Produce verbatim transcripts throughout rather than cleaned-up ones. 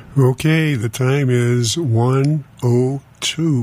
Okay, the time is one oh two.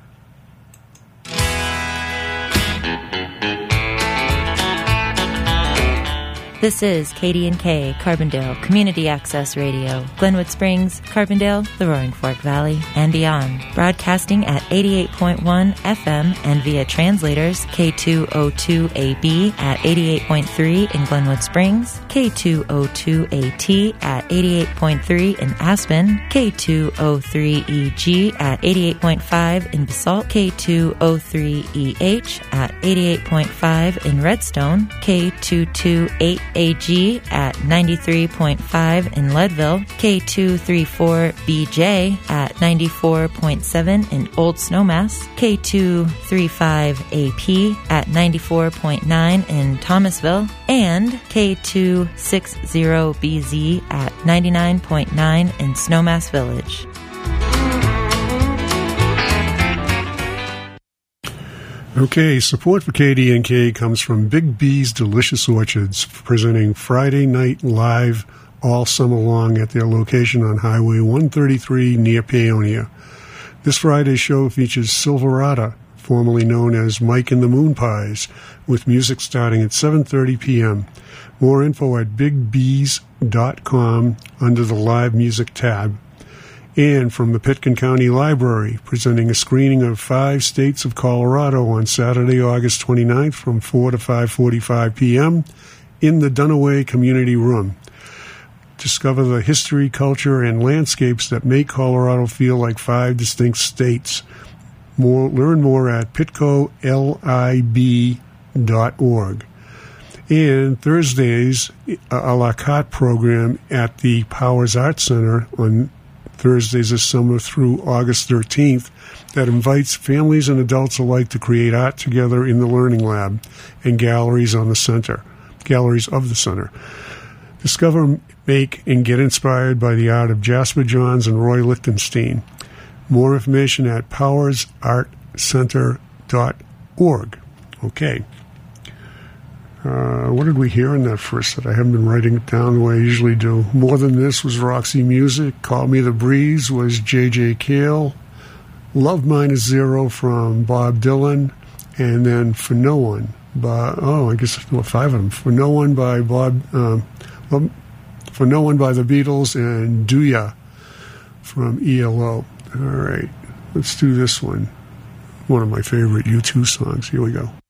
This is K D and K, Carbondale Community Access Radio, Glenwood Springs, Carbondale, the Roaring Fork Valley, and beyond. Broadcasting at eighty-eight point one F M and via translators K two oh two A B at eighty-eight point three in Glenwood Springs, K two oh two A T at eighty-eight point three in Aspen, K two oh three E G at eighty-eight point five in Basalt, K two oh three E H at eighty-eight point five in Redstone, K two two eight A G at ninety-three point five in Leadville, K two thirty-four B J at ninety-four point seven in Old Snowmass, K two thirty-five A P at ninety-four point nine in Thomasville, and K two sixty B Z at ninety-nine point nine in Snowmass Village. Okay, support for K D and K comes from Big B's Delicious Orchards, presenting Friday Night Live all summer long at their location on Highway one thirty-three near Paonia. This Friday's show features Silverada, formerly known as Mike and the Moon Pies, with music starting at seven thirty p.m. More info at big bees dot com under the Live Music tab. And from the Pitkin County Library, presenting a screening of Five States of Colorado on Saturday, August twenty-ninth from four to five forty-five p.m. in the Dunaway Community Room. Discover the history, culture, and landscapes that make Colorado feel like five distinct states. More, learn more at pitco lib dot org. And Thursdays, a la carte program at the Powers Arts Center on Thursdays this summer through August thirteenth that invites families and adults alike to create art together in the Learning Lab and galleries on the center, galleries of the center. Discover, make, and get inspired by the art of Jasper Johns and Roy Lichtenstein. More information at powers art center dot org. Okay. Uh, what did we hear in that first that I haven't been writing it down the way I usually do? More Than This was Roxy Music. Call Me the Breeze was J J Cale. Love Minus Zero from Bob Dylan. And then For No One by, oh, I guess there were five of them. For No One by Bob, um, For No One by the Beatles, and Do Ya from E L O. All right, let's do this one. One of my favorite U two songs. Here we go.